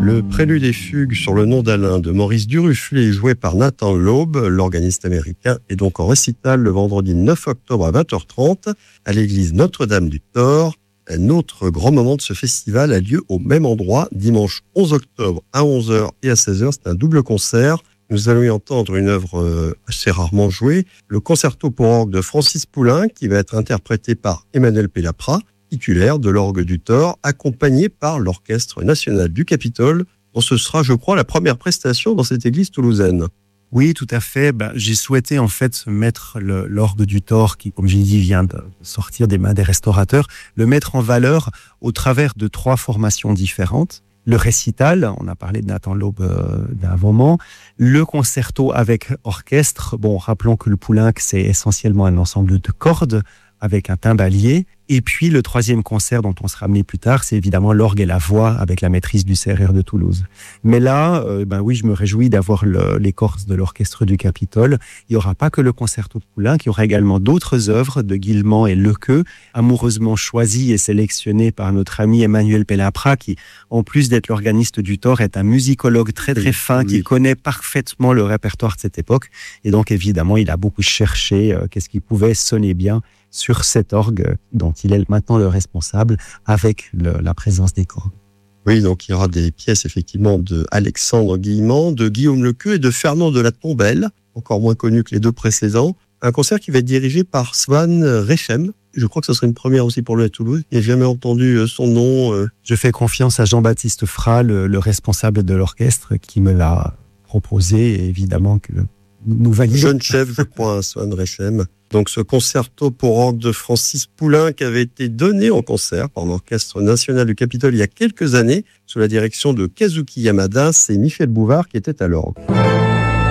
Le prélude et fugue sur le nom d'Alain de Maurice Duruflé, joué par Nathan Laube, l'organiste américain, est donc en récital le vendredi 9 octobre à 20h30 à l'église Notre-Dame du Thor. Un autre grand moment de ce festival a lieu au même endroit, dimanche 11 octobre à 11h et à 16h. C'est un double concert. Nous allons y entendre une œuvre assez rarement jouée, le concerto pour orgue de Francis Poulenc, qui va être interprété par Emmanuel Pellaprat, titulaire de l'orgue du Thor, accompagné par l'Orchestre national du Capitole, dont ce sera, je crois, la première prestation dans cette église toulousaine. Oui, tout à fait. J'ai souhaité en fait mettre l'orgue du Thor, qui, comme j'ai dit, vient de sortir des mains des restaurateurs, le mettre en valeur au travers de 3 formations différentes. Le récital, on a parlé de Nathan Laube d'un moment, le concerto avec orchestre. Bon, rappelons que le Poulenc, c'est essentiellement un ensemble de cordes avec un timbalier. Et puis, le 3e concert dont on sera amené plus tard, c'est évidemment l'orgue et la voix avec la maîtrise du CRR de Toulouse. Mais là, oui, je me réjouis d'avoir l'écorce de l'Orchestre du Capitole. Il n'y aura pas que le concerto de Poulenc, il y aura également d'autres œuvres de Guillemant et Lequeux, amoureusement choisies et sélectionnées par notre ami Emmanuel Pellaprat, qui, en plus d'être l'organiste du Thor, est un musicologue très très fin, qui connaît parfaitement le répertoire de cette époque. Et donc, évidemment, il a beaucoup cherché qu'est-ce qui pouvait sonner bien sur cet orgue dont il est maintenant le responsable, avec la présence des cordes. Oui, donc il y aura des pièces effectivement de Alexandre Guillemant, de Guillaume Lequeux et de Fernand de la Tombelle, encore moins connu que les 2 précédents. Un concert qui va être dirigé par Swan Rechem. Je crois que ce serait une première aussi pour lui à Toulouse. Il n'a jamais entendu son nom. Je fais confiance à Jean-Baptiste Frat, le responsable de l'orchestre, qui me l'a proposé, et évidemment que nous validons. Jeune chef, je crois, Swan Rechem. Donc ce concerto pour orgue de Francis Poulenc avait été donné en concert par l'Orchestre national du Capitole il y a quelques années, sous la direction de Kazuki Yamada. C'est Michel Bouvard qui était à l'orgue.